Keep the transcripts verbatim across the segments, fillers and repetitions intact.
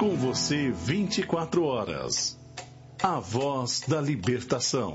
com você vinte e quatro horas. A Voz da Libertação.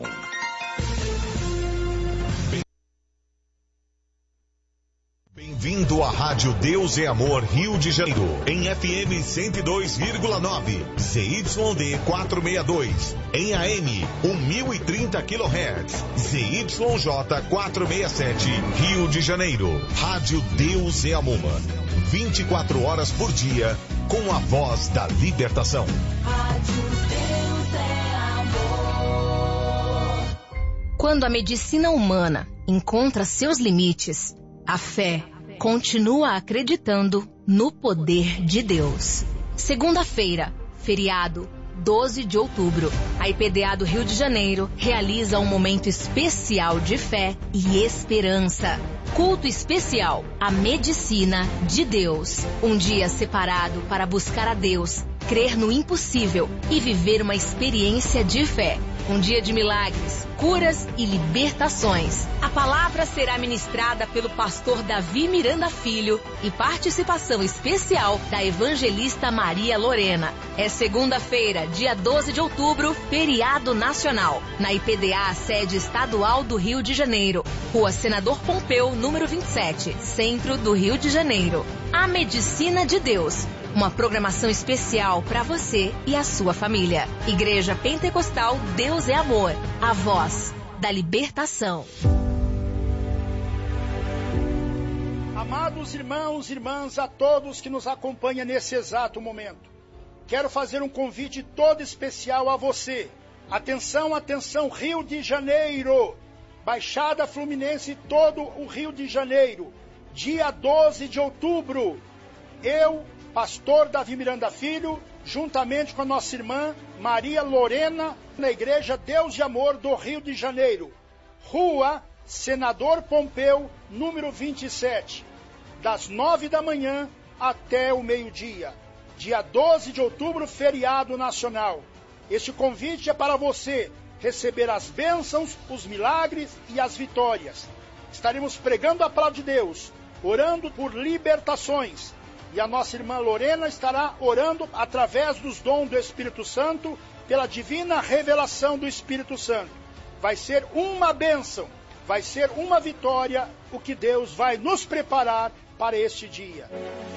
Bem-vindo à Rádio Deus é Amor Rio de Janeiro, em F M cento e dois vírgula nove, Z Y D quatrocentos e sessenta e dois, em A M mil e trinta quilohertz, Z Y J quatrocentos e sessenta e sete, Rio de Janeiro. Rádio Deus é Amor, vinte e quatro horas por dia, com a voz da libertação. Rádio Deus é Amor. Quando a medicina humana encontra seus limites, a fé continua acreditando no poder de Deus. Segunda-feira, feriado, doze de outubro, a I P D A do Rio de Janeiro realiza um momento especial de fé e esperança. Culto especial, a medicina de Deus. Um dia separado para buscar a Deus, crer no impossível e viver uma experiência de fé. Um dia de milagres, curas e libertações. A palavra será ministrada pelo pastor Davi Miranda Filho e participação especial da evangelista Maria Lorena. É segunda-feira, dia doze de outubro, feriado nacional, na I P D A, sede estadual do Rio de Janeiro. Rua Senador Pompeu, número vinte e sete, centro do Rio de Janeiro. A Medicina de Deus. Uma programação especial para você e a sua família. Igreja Pentecostal Deus é Amor, a voz da libertação. Amados irmãos e irmãs, a todos que nos acompanham nesse exato momento, quero fazer um convite todo especial a você. Atenção, atenção, Rio de Janeiro, Baixada Fluminense e todo o Rio de Janeiro, dia doze de outubro, eu, pastor Davi Miranda Filho, juntamente com a nossa irmã Maria Lorena, na Igreja Deus de Amor do Rio de Janeiro, Rua Senador Pompeu, número vinte e sete, das nove da manhã até o meio-dia, dia doze de outubro, feriado nacional. Este convite é para você receber as bênçãos, os milagres e as vitórias. Estaremos pregando a palavra de Deus, orando por libertações. E a nossa irmã Lorena estará orando através dos dons do Espírito Santo, pela divina revelação do Espírito Santo. Vai ser uma bênção, vai ser uma vitória, o que Deus vai nos preparar para este dia.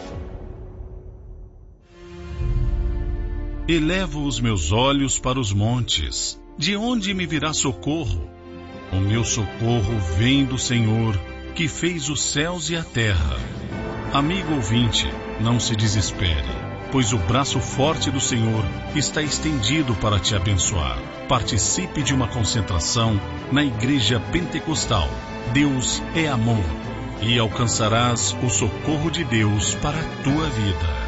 Elevo os meus olhos para os montes. De onde me virá socorro? O meu socorro vem do Senhor, que fez os céus e a terra. Amigo ouvinte, não se desespere, pois o braço forte do Senhor está estendido para te abençoar. Participe de uma concentração na Igreja Pentecostal Deus é Amor e alcançarás o socorro de Deus para a tua vida.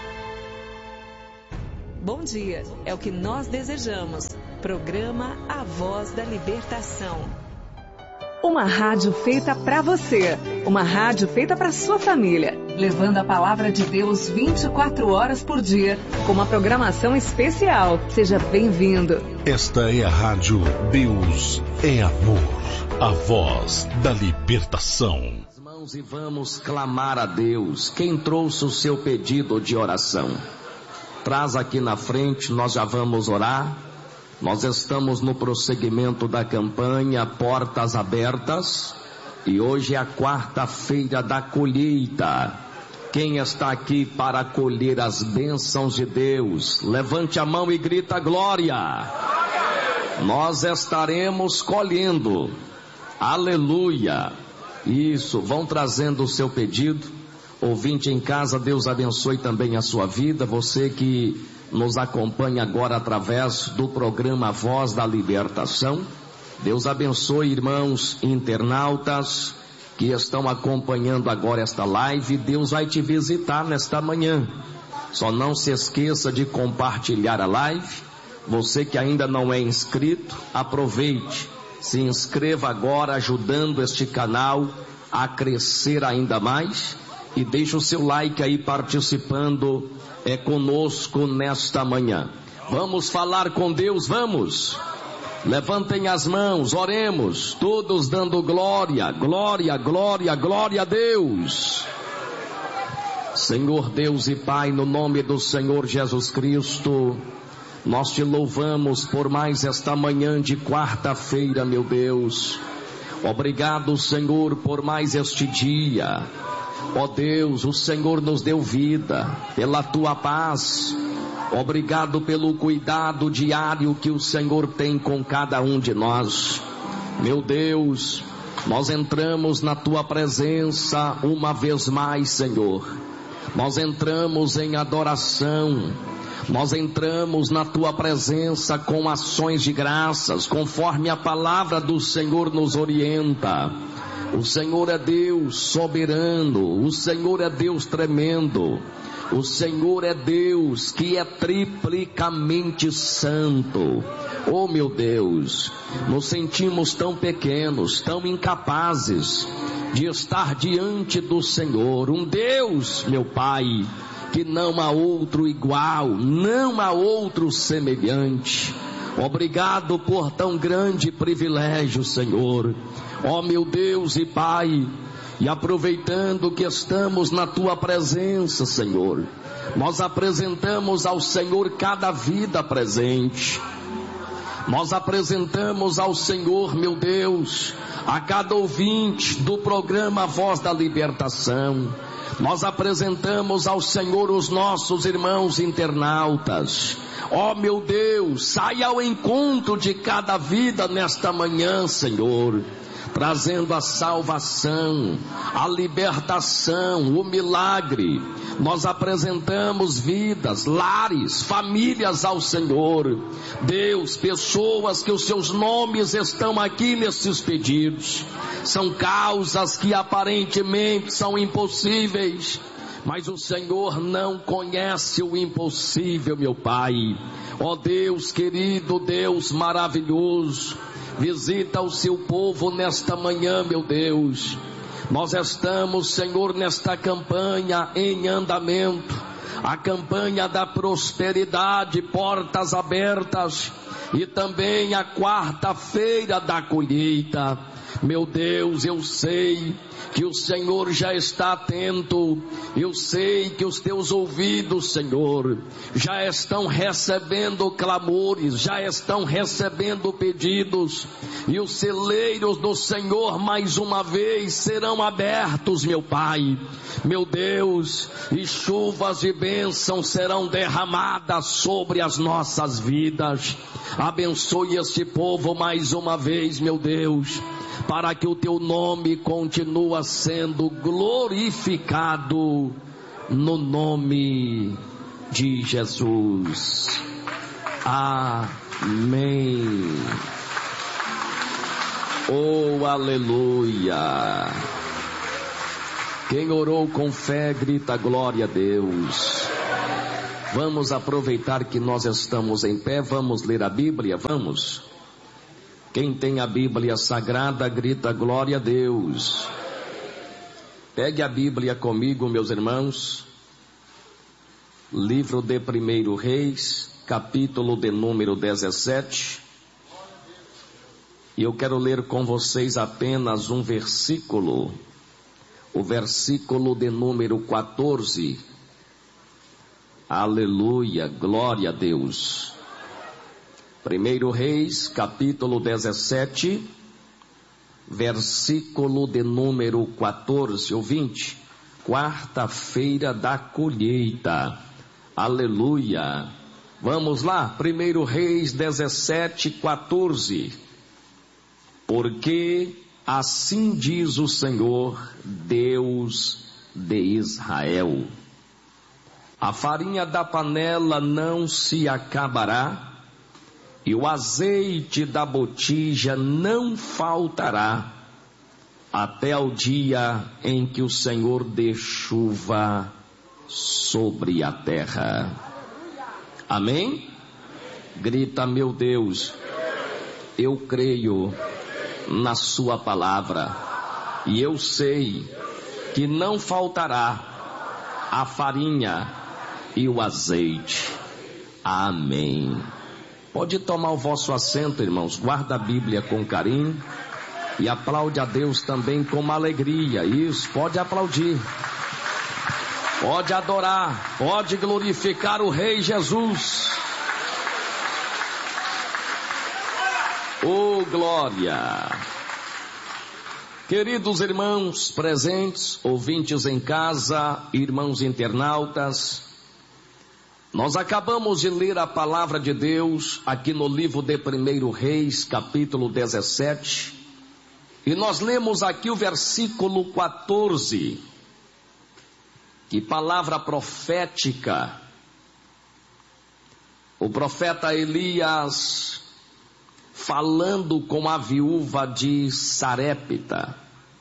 Bom dia, é o que nós desejamos. Programa A Voz da Libertação. Uma rádio feita para você, uma rádio feita para sua família, levando a palavra de Deus vinte e quatro horas por dia, com uma programação especial. Seja bem-vindo. Esta é a rádio Deus é Amor, a voz da libertação. Mãos e vamos clamar a Deus. Quem trouxe o seu pedido de oração? Traz aqui na frente, nós já vamos orar. Nós estamos no prosseguimento da campanha Portas Abertas e hoje é a quarta-feira da colheita. Quem está aqui para colher as bênçãos de Deus? Levante a mão e grita glória. Nós estaremos colhendo. Aleluia. Isso, vão trazendo o seu pedido. Ouvinte em casa, Deus abençoe também a sua vida. Você que nos acompanha agora através do programa Voz da Libertação. Deus abençoe, irmãos internautas que estão acompanhando agora esta live. Deus vai te visitar nesta manhã. Só não se esqueça de compartilhar a live. Você que ainda não é inscrito, aproveite. Se inscreva agora, ajudando este canal a crescer ainda mais. E deixe o seu like aí participando é conosco nesta manhã. Vamos falar com Deus, vamos. Levantem as mãos, oremos, todos dando glória, glória, glória, glória a Deus. Senhor Deus e Pai, no nome do Senhor Jesus Cristo, nós te louvamos por mais esta manhã de quarta-feira, meu Deus. Obrigado, Senhor, por mais este dia. Ó Deus, o Senhor nos deu vida, pela tua paz. Obrigado pelo cuidado diário que o Senhor tem com cada um de nós. Meu Deus, nós entramos na tua presença uma vez mais, Senhor. Nós entramos em adoração, nós entramos na tua presença com ações de graças, conforme a palavra do Senhor nos orienta. O Senhor é Deus soberano, o Senhor é Deus tremendo, o Senhor é Deus que é triplicamente santo. Oh meu Deus, nos sentimos tão pequenos, tão incapazes de estar diante do Senhor, um Deus, meu Pai, que não há outro igual, não há outro semelhante. Obrigado por tão grande privilégio, Senhor. Ó meu Deus e Pai, e aproveitando que estamos na tua presença, Senhor, nós apresentamos ao Senhor cada vida presente. Nós apresentamos ao Senhor, meu Deus, a cada ouvinte do programa Voz da Libertação. Nós apresentamos ao Senhor os nossos irmãos internautas. Ó meu Deus, saia ao encontro de cada vida nesta manhã, Senhor, trazendo a salvação, a libertação, o milagre. Nós apresentamos vidas, lares, famílias ao Senhor. Deus, pessoas que os seus nomes estão aqui nesses pedidos. São causas que aparentemente são impossíveis, mas o Senhor não conhece o impossível, meu Pai. Ó Deus querido, Deus maravilhoso, visita o seu povo nesta manhã, meu Deus. Nós estamos, Senhor, nesta campanha em andamento, a campanha da prosperidade, portas abertas, e também a quarta-feira da colheita. Meu Deus, eu sei que o Senhor já está atento, eu sei que os teus ouvidos, Senhor, já estão recebendo clamores, já estão recebendo pedidos, e os celeiros do Senhor mais uma vez serão abertos, meu Pai, meu Deus, e chuvas de bênção serão derramadas sobre as nossas vidas. Abençoe este povo mais uma vez, meu Deus, para que o teu nome continue sendo glorificado, no nome de Jesus. Amém. Oh, aleluia. Quem orou com fé, grita glória a Deus. Vamos aproveitar que nós estamos em pé, vamos ler a Bíblia, vamos. Quem tem a Bíblia Sagrada, grita glória a Deus. Pegue a Bíblia comigo, meus irmãos. Livro de Primeiro Reis, capítulo de número dezessete. E eu quero ler com vocês apenas um versículo. O versículo de número quatorze. Aleluia, glória a Deus. Primeiro Reis, capítulo dezessete, versículo de número quatorze ou vinte. Quarta-feira da colheita. Aleluia. Vamos lá, Primeiro Reis dezessete, quatorze. Porque assim diz o Senhor, Deus de Israel: a farinha da panela não se acabará, e o azeite da botija não faltará, até o dia em que o Senhor dê chuva sobre a terra. Amém? Grita, meu Deus, eu creio na sua palavra, e eu sei que não faltará a farinha e o azeite. Amém. Pode tomar o vosso assento, irmãos. Guarda a Bíblia com carinho e aplaude a Deus também com alegria. Isso, pode aplaudir. Pode adorar, pode glorificar o Rei Jesus. Oh, glória! Queridos irmãos presentes, ouvintes em casa, irmãos internautas, nós acabamos de ler a palavra de Deus aqui no livro de primeiro Reis, capítulo dezessete, e nós lemos aqui o versículo quatorze, que palavra profética. O profeta Elias falando com a viúva de Sarepta.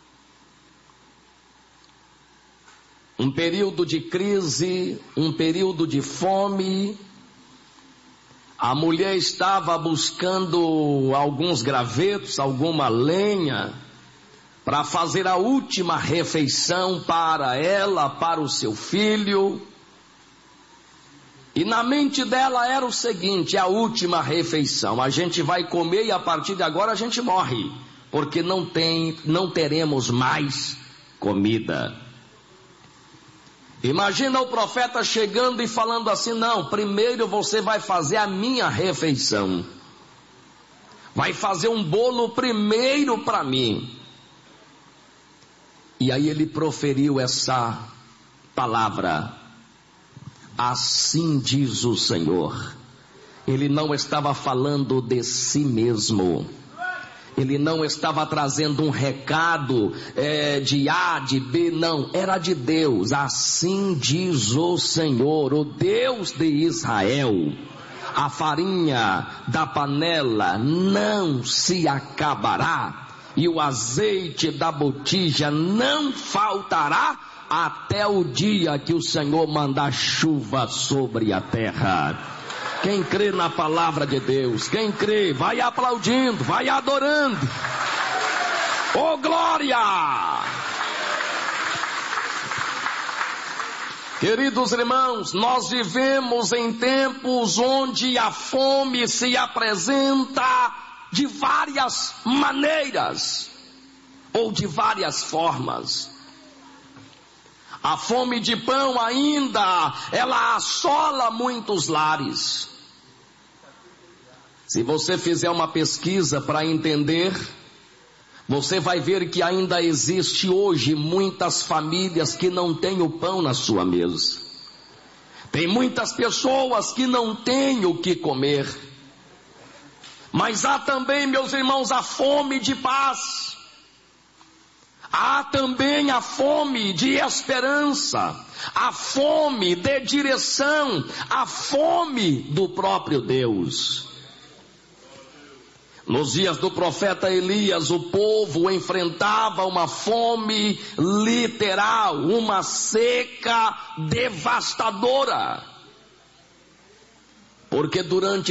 Um período de crise, um período de fome. A mulher estava buscando alguns gravetos, alguma lenha, para fazer a última refeição para ela, para o seu filho. E na mente dela era o seguinte: a última refeição, a gente vai comer e a partir de agora a gente morre, porque não tem, não teremos mais comida. Imagina o profeta chegando e falando assim: não, primeiro você vai fazer a minha refeição, vai fazer um bolo primeiro para mim. E aí ele proferiu essa palavra: assim diz o Senhor. Ele não estava falando de si mesmo, ele não estava trazendo um recado é, de A, de B, não, era de Deus. Assim diz o Senhor, o Deus de Israel: a farinha da panela não se acabará, e o azeite da botija não faltará, até o dia que o Senhor mandar chuva sobre a terra. Quem crê na palavra de Deus, quem crê, vai aplaudindo, vai adorando. Oh, glória! Queridos irmãos, nós vivemos em tempos onde a fome se apresenta de várias maneiras, ou de várias formas. A fome de pão ainda, ela assola muitos lares. Se você fizer uma pesquisa para entender, você vai ver que ainda existe hoje muitas famílias que não têm o pão na sua mesa. Tem muitas pessoas que não têm o que comer. Mas há também, meus irmãos, a fome de paz. Há também a fome de esperança, a fome de direção, a fome do próprio Deus. Nos dias do profeta Elias, o povo enfrentava uma fome literal, uma seca devastadora. Porque durante